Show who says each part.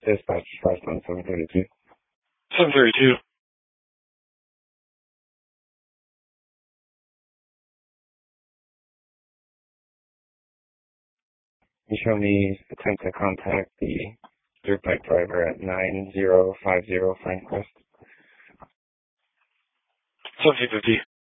Speaker 1: Dispatch 51732.
Speaker 2: 732.
Speaker 1: You show me attempt to contact the dirt bike driver at 9050 Frank Crest.
Speaker 2: 1750.